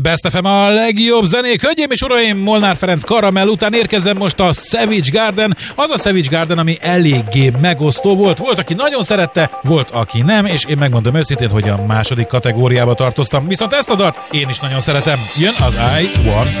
Best FM a legjobb zenék. Hölgyeim és uraim, Molnár Ferenc Karamell után érkezem most a Savage Garden. Az a Savage Garden, ami eléggé megosztó volt. Volt, aki nagyon szerette, volt, aki nem, és én megmondom őszintén, hogy a második kategóriába tartoztam. Viszont ezt a dalt én is nagyon szeretem. Jön az I Want